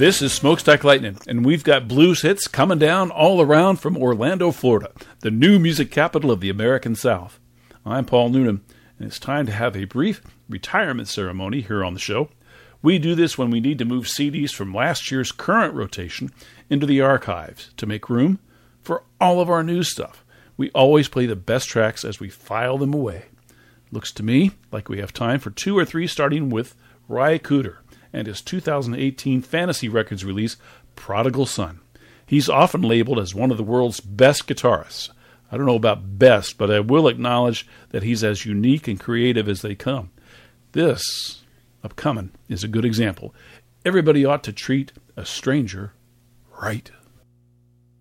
This is Smokestack Lightning, and we've got blues hits coming down all around from Orlando, Florida, the new music capital of the American South. I'm Paul Noonan, and it's time to have a brief retirement ceremony here on the show. We do this when we need to move CDs from last year's current rotation into the archives to make room for all of our new stuff. We always play the best tracks as we file them away. Looks to me like we have time for 2 or 3, starting with Ry Cooder and his 2018 Fantasy Records release, Prodigal Son. He's often labeled as one of the world's best guitarists. I don't know about best, but I will acknowledge that he's as unique and creative as they come. This upcoming is a good example. Everybody ought to treat a stranger right.